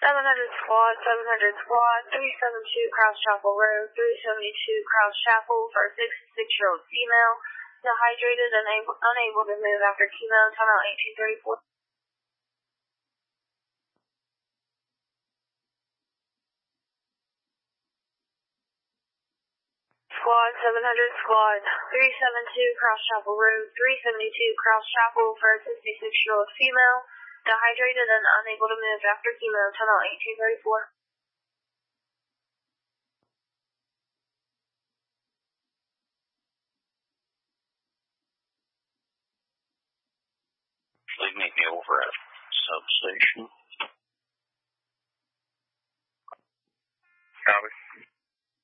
700 squad, 700 squad, 372 Cross Chapel Road, 372 Cross Chapel for a 66-year-old female, dehydrated and unable to move after chemo, tunnel 1834. Squad, 700 squad, 372 Cross Chapel Road, 372 Cross Chapel for a 66-year-old female, dehydrated and unable to move after chemo, tunnel 1834. Please meet me over at substation. Copy.